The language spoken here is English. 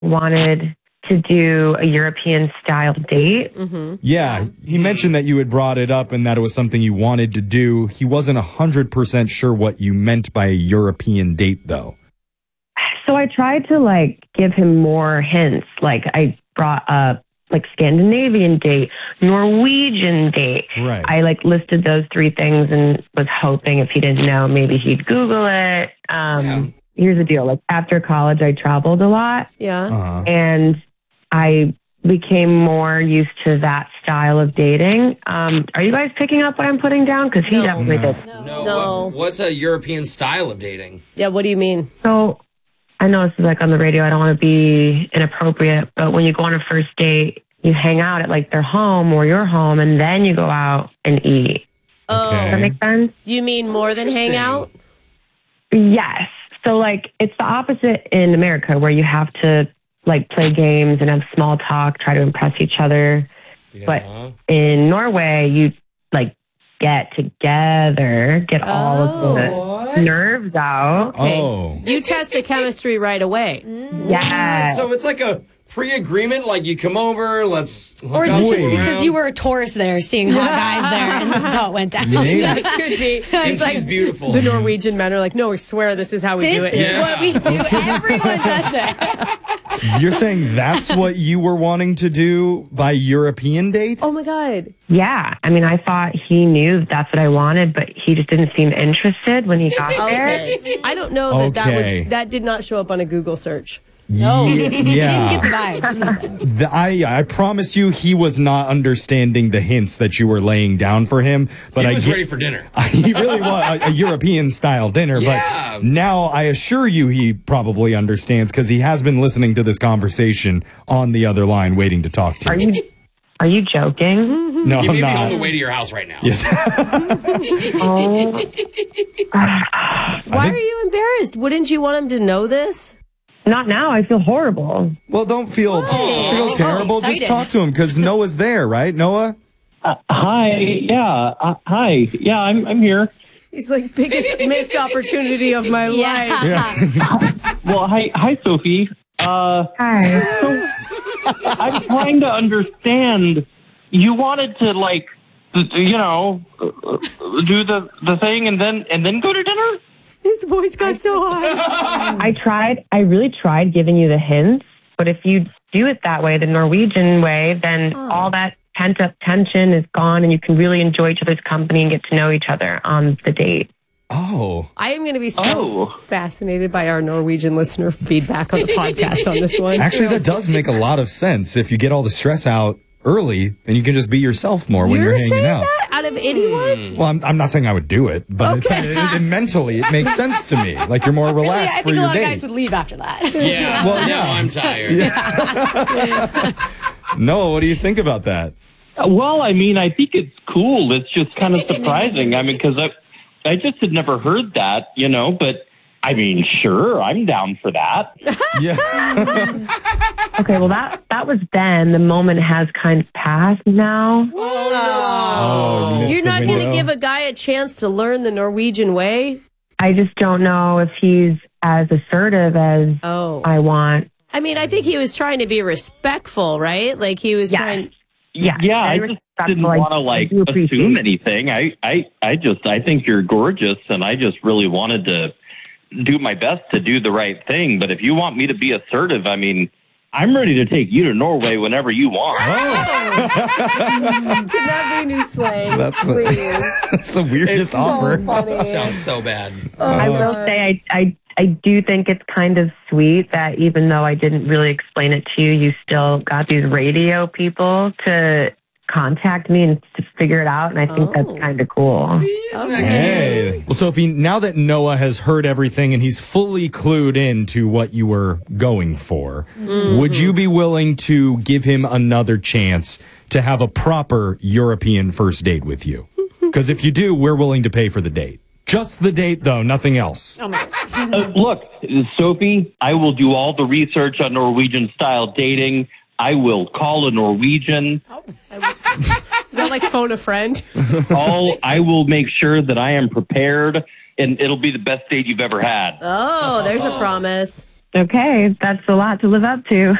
wanted to do a European style date. Mm-hmm. Yeah, he mentioned that you had brought it up and that it was something you wanted to do. He wasn't 100% sure what you meant by a European date, though. So I tried to give him more hints. Like I brought up Scandinavian date, Norwegian date. Right. I listed those three things and was hoping if he didn't know, maybe he'd Google it. Here's the deal. After college, I traveled a lot. Yeah. Uh-huh. And I became more used to that style of dating. Are you guys picking up what I'm putting down? Because he definitely did. No. What's a European style of dating? Yeah, what do you mean? So I know this is on the radio. I don't want to be inappropriate, but when you go on a first date, you hang out at their home or your home, and then you go out and eat. Oh, Does that make sense? You mean more than hang out? Yes. So it's the opposite in America where you have to play games and have small talk, try to impress each other. Yeah. But in Norway, you get together, get all of the nerves out. Okay. Oh. You test the chemistry right away. Yeah. So it's like a pre-agreement, you come over, let's hook Or is up it just Wait. because you were a tourist there, seeing hot guys there, and this is how it went down? Maybe. That could be. And she's beautiful. The Norwegian men are like, no, we swear this is how we do This it. is what we do. Everyone does it. You're saying that's what you were wanting to do by European date? Oh my God. Yeah. I mean, I thought he knew that's what I wanted, but he just didn't seem interested when he got there. Okay. I don't know Okay. that did not show up on a Google search. No. Yeah. Get the vibes. I promise you he was not understanding the hints that you were laying down for him. But He was ready for dinner. He really was a European style dinner. Yeah. But now I assure you he probably understands because he has been listening to this conversation on the other line waiting to talk to you. Are you joking? No, He may I'm be on not. the way to your house right now. Yes. Oh, Why are you embarrassed? Wouldn't you want him to know this? not now. I feel horrible. Well, don't feel terrible. Just excited. talk to him because Noah's there, right? Noah? Hi. Yeah. Hi. Yeah, I'm here. He's like, biggest missed opportunity of my life. Well, hi, Sophie. Hi. I'm trying to understand. You wanted to do the thing and then go to dinner? His voice got so high. I really tried giving you the hints, but if you do it that way, the Norwegian way, then all that pent up tension is gone and you can really enjoy each other's company and get to know each other on the date. Oh. I am going to be so fascinated by our Norwegian listener feedback on the podcast on this one. Actually, that does make a lot of sense. If you get all the stress out early, then you can just be yourself more when you're hanging saying out. that out of anyone? Well, I'm not saying I would do it, but mentally it makes sense to me. Like you're more relaxed I for think a your lot of date. guys would leave after that. Yeah. Well, Now yeah. I'm tired. Noah, what do you think about that? Well, I mean, I think it's cool. It's just kind of surprising. I mean, because I just had never heard that, but I mean, sure, I'm down for that. Yeah. Okay, well that was then. The moment has kind of passed now. Oh, you missed You're the not going to window. give a guy a chance to learn the Norwegian way? I just don't know if he's as assertive as I want. I mean, I think he was trying to be respectful, right? Like he was trying. Yeah, I very just didn't respectful. want to I do appreciate assume it. anything. I think you're gorgeous, and I just really wanted to do my best to do the right thing. But if you want me to be assertive, I mean, I'm ready to take you to Norway whenever you want. Could that be new slang? That's please. the weirdest offer. Sounds so bad. I will say I do think it's kind of sweet that even though I didn't really explain it to you, you still got these radio people to contact me and to figure it out. And I think that's kind of cool. Hey. Well, Sophie, now that Noah has heard everything and he's fully clued in to what you were going for, would you be willing to give him another chance to have a proper European first date with you? Because if you do, we're willing to pay for the date. Just the date, though, nothing else. Look, Sophie, I will do all the research on Norwegian-style dating. I will call a Norwegian. Is that like phone a friend? I will make sure that I am prepared, and it'll be the best date you've ever had. Oh, there's a promise. Okay, that's a lot to live up to.